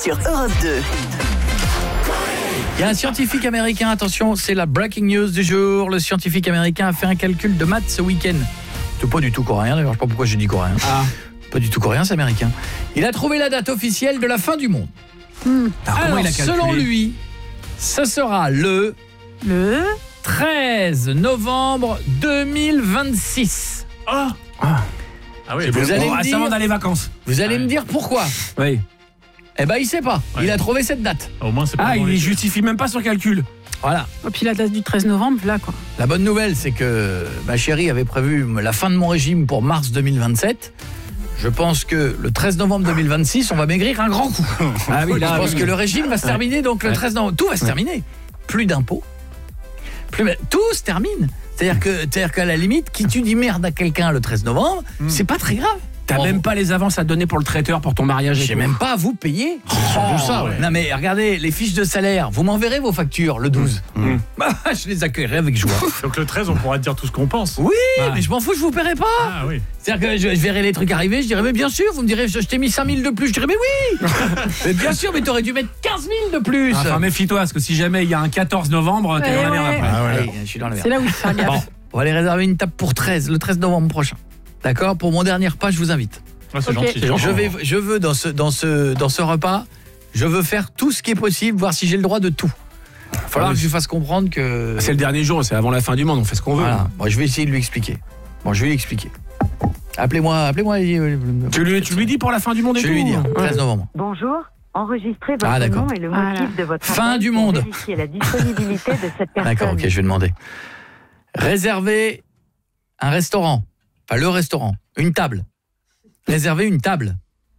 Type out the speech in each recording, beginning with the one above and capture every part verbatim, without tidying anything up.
sur Europe deux. Il y a un scientifique américain, attention, c'est la breaking news du jour. Le scientifique américain a fait un calcul de maths ce week-end. C'est pas du tout coréen, d'ailleurs, je sais pas pourquoi j'ai dit coréen. Ah. Pas du tout coréen, c'est américain. Il a trouvé la date officielle de la fin du monde. Hmm. Alors, Alors il a selon lui, ce sera le... Le... treize novembre deux mille vingt-six. Oh. Ah. Ah oui, vous allez bon, me dire, avant d'aller vacances. Vous allez ah me dire pourquoi. Oui. Eh ben il sait pas. Ouais. Il a trouvé cette date. Au moins c'est pas. Ah, il justifie même pas son calcul. Voilà. Et puis la date du treize novembre, là quoi. La bonne nouvelle, c'est que ma chérie avait prévu la fin de mon régime pour mars deux mille vingt-sept. Je pense que le treize novembre deux mille vingt-six, on va maigrir un grand coup. Ah oui, là, je pense oui. que le régime va se terminer donc le treize novembre. Tout va se terminer. Plus d'impôts. Plus tout se termine. C'est-à-dire que c'est-à-dire qu'à la limite, qui tu dis merde à quelqu'un le treize novembre, mm. c'est pas très grave. T'as oh. même pas les avances à donner pour le traiteur pour ton mariage. J'ai même pas à vous payer. Oh, oh, ça, ouais. Non mais regardez, les fiches de salaire, vous m'enverrez vos factures le douze. Mmh. Bah, je les accueillerai avec joie. Donc le treize, on pourra dire tout ce qu'on pense. Oui, ah. mais je m'en fous, je vous paierai pas. Ah oui. C'est-à-dire que je, je verrai les trucs arriver, je dirais mais bien sûr, vous me direz je, je t'ai mis cinq mille de plus, je dirais mais oui. Mais bien sûr, mais t'aurais dû mettre quinze mille de plus. Enfin méfie-toi parce que si jamais il y a un quatorze novembre, t'es ouais, dans la merde après. Ah, ouais. Allez, je suis dans la merde. C'est là où il faut faire gaffe. Bon, on va aller réserver une table pour treize, le treize novembre prochain. D'accord ? Pour mon dernier repas, je vous invite. Ah, c'est okay. gentil. Je vais je veux dans ce dans ce dans ce repas, je veux faire tout ce qui est possible, voir si j'ai le droit de tout. Il va falloir ah, oui. que je lui fasse comprendre que c'est le dernier jour, c'est avant la fin du monde, on fait ce qu'on veut. Voilà. Bon, je vais essayer de lui expliquer. Bon, je vais lui expliquer. Appelez-moi, appelez-moi. Tu lui tu lui dis pour la fin du monde et je tout. Je lui dis treize novembre. Bonjour. Enregistrez votre ah, nom et le motif voilà. de votre fin du monde. Vérifier la disponibilité de cette personne. D'accord, OK, je vais demander. Réservez un restaurant, enfin le restaurant, une table. Réservez une table.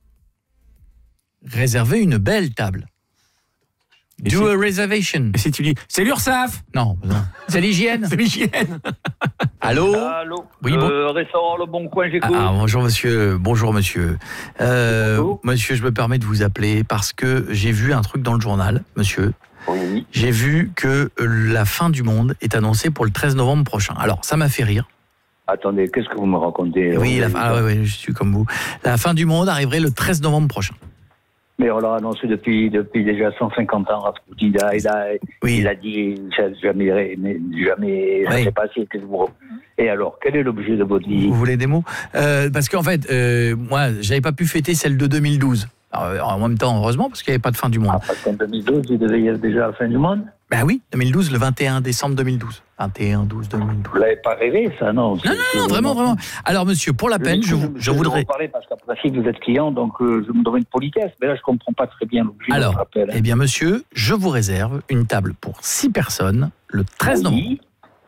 Réservez une belle table. Et Do si, a reservation. Et si tu dis, c'est l'URSSAF. Non, non. C'est l'hygiène. C'est l'hygiène. Allô. Allô. Oui, euh, bon. Restaurant Le Bon Coin, j'écoute. Ah, bonjour monsieur. Bonjour monsieur. Euh, bonjour. Monsieur, je me permets de vous appeler parce que j'ai vu un truc dans le journal, monsieur. Oui. J'ai vu que la fin du monde est annoncée pour le treize novembre prochain. Alors, ça m'a fait rire. Attendez, qu'est-ce que vous me racontez? Oui, la fin, ah, oui, oui, je suis comme vous. La fin du monde arriverait le treize novembre prochain. Mais on l'a annoncé depuis, depuis déjà cent cinquante ans. Rasputin, il a, il a, oui. il a dit jamais, jamais ça s'est passé. Et alors, quel est l'objet de votre vie? Vous voulez des mots? euh, Parce qu'en fait, euh, moi, j'avais pas pu fêter celle de deux mille douze. Alors, en même temps, heureusement, parce qu'il n'y avait pas de fin du monde. Ah, parce qu'en deux mille douze, il devait y avoir déjà la fin du monde? Ben oui, deux mille douze, le vingt et un décembre deux mille douze. vingt et un douze deux mille douze. Vous l'avez pas rêvé, ça, non? Non, non, non, vraiment, vraiment. Alors, monsieur, pour la je peine, je, je, je voudrais... vous parler parce qu'après, si vous êtes client, donc euh, je me donne une politesse. Mais là, je comprends pas très bien l'objet. Alors, rappel, hein. eh bien, monsieur, je vous réserve une table pour six personnes le treize novembre. Oui.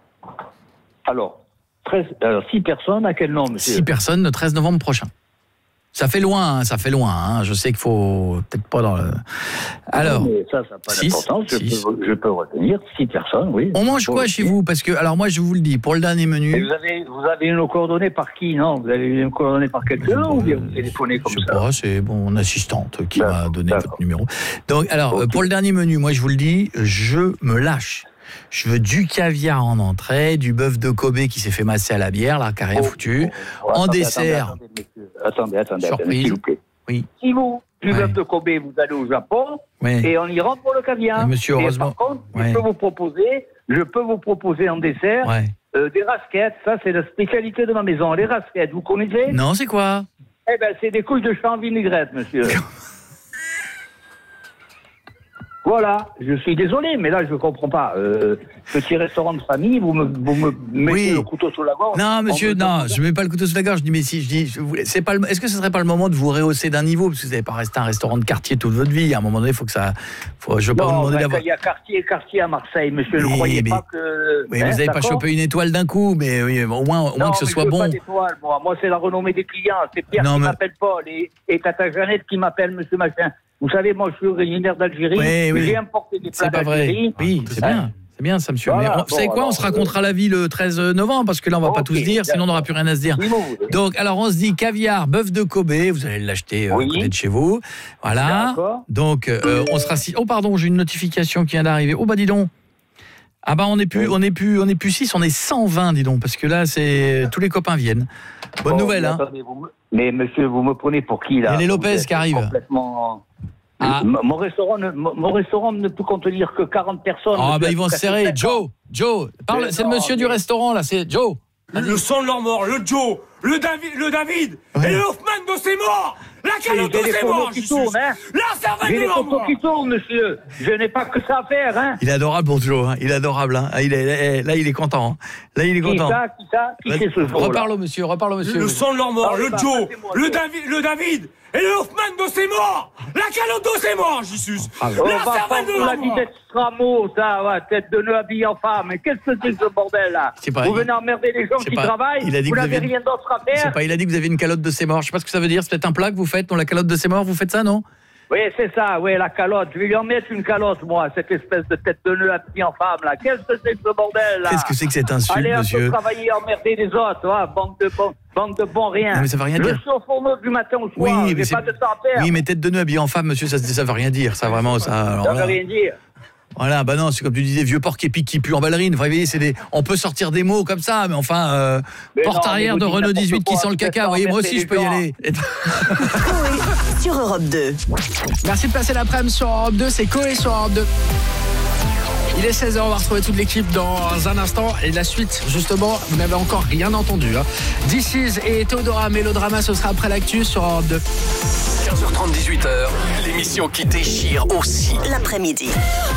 Alors, treize, alors, six personnes, à quel nom, monsieur? six personnes le treize novembre prochain. Ça fait loin, hein, ça fait loin. Hein. Je sais qu'il faut peut-être pas dans le... Alors, non, mais ça, ça n'a pas d'importance. Je peux, je peux retenir six personnes, oui. On mange quoi chez vous? Parce que, alors moi, je vous le dis, pour le dernier menu... Et vous avez, vous avez nos coordonnées par qui? Non, vous avez nos coordonnées par quelqu'un ou bien vous téléphonez comme ça? Je sais pas, c'est mon assistante qui m'a donné votre numéro. Donc, alors, okay. pour le dernier menu, moi, je vous le dis, je me lâche. Je veux du caviar en entrée, du bœuf de Kobe qui s'est fait masser à la bière, là, qui n'a rien oh, foutu. Oh, oh, en attendez, dessert. Attendez, attendez, attendez, attendez s'il vous plaît. Oui. Si vous, du ouais. bœuf de Kobe, vous allez au Japon, ouais. et on ira pour le caviar. Et monsieur, et heureusement. par contre, ouais. je peux vous proposer, je peux vous proposer en dessert ouais. euh, des rasquettes. Ça, c'est la spécialité de ma maison. Les rasquettes, vous connaissez? Non, c'est quoi? Eh ben, c'est des couilles de chat en vinaigrette, monsieur. Voilà, je suis désolé, mais là, je ne comprends pas. Euh, petit restaurant de famille, vous me, vous me mettez oui. le couteau sous la gorge. Non, monsieur, non, je ne mets pas le couteau sous la gorge. Je dis, mais si, je dis, c'est pas le, est-ce que ce ne serait pas le moment de vous rehausser d'un niveau? Parce que vous n'avez pas resté un restaurant de quartier toute votre vie. À un moment donné, il faut que ça... Faut, je ne veux pas non, vous demander d'avoir... il y a quartier quartier à Marseille, monsieur, ne oui, croyez mais, pas que... Oui, hein, vous n'avez pas chopé une étoile d'un coup, mais oui, au moins, au moins non, que ce soit bon. Pas d'étoile, moi. moi, c'est la renommée des clients. C'est Pierre non, qui mais... m'appelle Paul et, et Tata Jeannette qui m'appelle monsieur Machin. Vous savez, moi, je suis originaire d'Algérie. Oui, oui. J'ai importé des plats c'est pas vrai. Oui, c'est bien. C'est bien ça, monsieur. Voilà, mais on, bon, vous savez quoi, alors, on se racontera euh... la vie le treize novembre, parce que là, on va okay, pas tous dire, sinon on n'aura plus rien à se dire. Donc, alors, on se dit caviar, bœuf de Kobe, vous allez l'acheter euh, oui. à côté de chez vous. Voilà. Donc, euh, on sera six. Oh, pardon, j'ai une notification qui vient d'arriver. Oh, bah, dis donc. Ah, bah, on n'est plus, oui. on n'est plus, on n'est plus six, on est cent vingt, dis donc, parce que là, c'est tous les copains viennent. Bonne oh, nouvelle, hein. Attendez, vous me... Mais monsieur, vous me prenez pour qui, là? Il y a les Lopez qui arrivent. Complètement... Ah. Mon restaurant, ne, mon restaurant ne peut contenir que quarante personnes. Ah, bah ils vont se serrer. Joe, Joe, parle, c'est le monsieur du restaurant, là, c'est Joe. Le sang de leur mort, le Joe, le David, le David ouais. et le Hoffman de ses morts. La calotte de ses morts, qui tournent, hein. La cervelle J'ai de les leur photos mort. qui tournent, monsieur. Je n'ai pas que ça à faire, hein. Il est adorable, bon Joe, hein. Il est adorable. Hein. Il est, là, il est content. Hein. Là, il est content. Qui ça, qui ça, qui c'est ce jour-là? Reparle au monsieur, reparle au monsieur. Le sang de leur mort, Ah, le bah, Joe, passez-moi, le Joe. David, le David et le Hoffman de ses morts. La calotte de ses morts, Jesus. Ah, On La va pas cervelle de vous la leur vie mort. d'extra-mot, ça, ouais, tête de nœud habillée en femme. Mais qu'est-ce que c'est que ce bordel-là? C'est pas- Vous venez emmerder les gens c'est qui pas- travaillent, il a dit vous que vous n'avez aviez- rien d'autre à C'est faire. pas, il a dit que vous avez une calotte de ses morts. Je sais pas ce que ça veut dire. C'est peut-être un plat que vous faites dans la calotte de ses morts. Vous faites ça, non? Oui, c'est ça, oui, la calotte. Je vais lui en mettre une calotte, moi, cette espèce de tête de nœud habillée en femme, là. Qu'est-ce que c'est que ce bordel-là? Qu'est-ce que c'est que cette insulte, Allez un monsieur? peu travailler, emmerder les autres, ouais, bande de bons, bande de bons rien. Non, mais ça veut rien dire. Je suis au fourneau du matin au soir, Oui, mais j'ai c'est- pas de temps à faire. Oui, mais tête de nœud habillée en femme, monsieur, ça, ça veut rien dire. Ça vraiment, ça. Alors, Ça veut là, rien dire. voilà, bah non, c'est comme tu disais, vieux porc qui pique qui pue en ballerine. Enfin, vous voyez, c'est des. On peut sortir des mots comme ça, mais enfin, euh, Mais porte non, arrière mais de vous dites Renault n'importe dix-huit qui quoi, sent le vous caca. faites Vous voyez, moi emmerder aussi, je les peux y gens. aller. Coé sur Europe deux. Merci de passer l'après-midi sur Europe deux, c'est Coé sur Europe deux. Il est seize heures, on va retrouver toute l'équipe dans un instant. Et la suite, justement, vous n'avez encore rien entendu. Hein. This Is et Théodora Mélodrama, ce sera après l'actu sur Europe deux. quinze heures trente, dix-huit heures, l'émission qui déchire aussi. L'après-midi.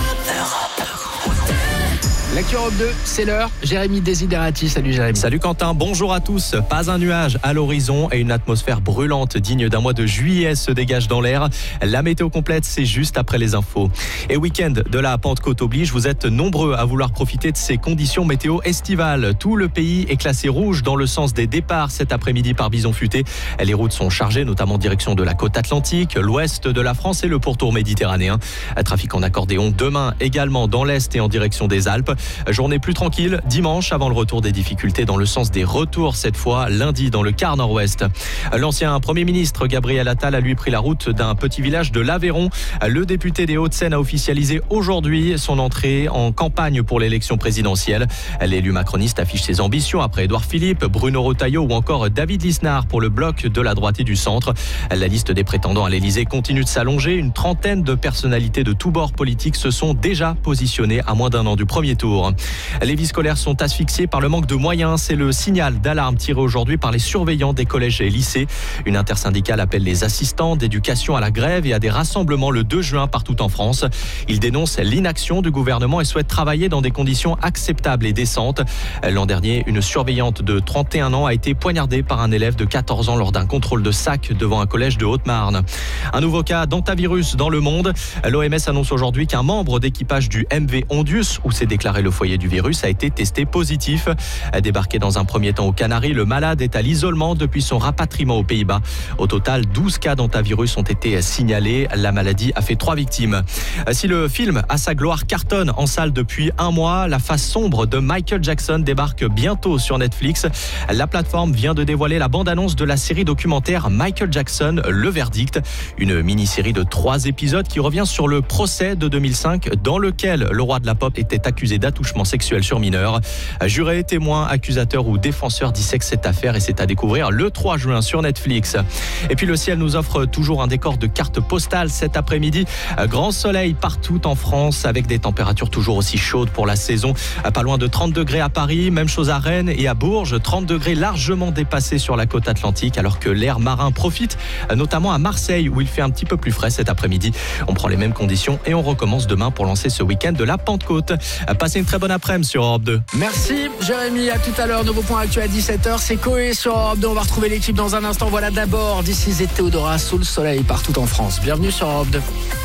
L'actu Europe deux, c'est l'heure. Jérémy Desiderati, salut Jérémy. Salut Quentin, bonjour à tous. Pas un nuage à l'horizon et une atmosphère brûlante digne d'un mois de juillet se dégage dans l'air. La météo complète, c'est juste après les infos. Et week-end de la Pentecôte oblige, vous êtes nombreux à vouloir profiter de ces conditions météo estivales. Tout le pays est classé rouge dans le sens des départs cet après-midi par Bison Futé. Les routes sont chargées, notamment en direction de la côte atlantique, l'ouest de la France et le pourtour méditerranéen. Trafic en accordéon demain également dans l'est et en direction des Alpes. Journée plus tranquille dimanche avant le retour des difficultés dans le sens des retours cette fois lundi dans le quart nord-ouest. L'ancien Premier ministre Gabriel Attal a lui pris la route d'un petit village de l'Aveyron. Le député des Hauts-de-Seine a officialisé aujourd'hui son entrée en campagne pour l'élection présidentielle. L'élu macroniste affiche ses ambitions après Édouard Philippe, Bruno Retailleau ou encore David Lisnard pour le bloc de la droite et du centre. La liste des prétendants à l'Élysée continue de s'allonger. Une trentaine de personnalités de tous bords politiques se sont déjà positionnées à moins d'un an du premier tour. Les vies scolaires sont asphyxiées par le manque de moyens. C'est le signal d'alarme tiré aujourd'hui par les surveillants des collèges et lycées. Une intersyndicale appelle les assistants d'éducation à la grève et à des rassemblements le deux juin partout en France. Ils dénoncent l'inaction du gouvernement et souhaitent travailler dans des conditions acceptables et décentes. L'an dernier, une surveillante de trente et un ans a été poignardée par un élève de quatorze ans lors d'un contrôle de sac devant un collège de Haute-Marne. Un nouveau cas d'antavirus dans le monde. L'O M S annonce aujourd'hui qu'un membre d'équipage du M V Ondius, où s'est déclaré le foyer du virus, a été testé positif. Débarqué dans un premier temps aux Canaries, le malade est à l'isolement depuis son rapatriement aux Pays-Bas. Au total, douze cas d'antavirus ont été signalés. La maladie a fait trois victimes. Si le film à sa gloire cartonne en salle depuis un mois, la face sombre de Michael Jackson débarque bientôt sur Netflix. La plateforme vient de dévoiler la bande-annonce de la série documentaire Michael Jackson, le verdict. Une mini-série de trois épisodes qui revient sur le procès de deux mille cinq dans lequel le roi de la pop était accusé d'attouchement sexuel sur mineurs. Jurés, témoins, accusateurs ou défenseurs dissèquent cette affaire et c'est à découvrir le trois juin sur Netflix. Et puis le ciel nous offre toujours un décor de carte postale cet après-midi. Grand soleil partout en France avec des températures toujours aussi chaudes pour la saison. Pas loin de trente degrés à Paris, même chose à Rennes et à Bourges. trente degrés largement dépassés sur la côte atlantique alors que l'air marin profite, notamment à Marseille où il fait un petit peu plus frais cet après-midi. On prend les mêmes conditions et on recommence demain pour lancer ce week-end de la Pentecôte. Passez une très bonne après-midi sur Europe deux. Merci Jérémy, à tout à l'heure. Nouveau point actu à dix-sept heures, c'est Coé sur Europe deux. On va retrouver l'équipe dans un instant. Voilà d'abord This Is et Théodora sous le soleil partout en France. Bienvenue sur Europe deux.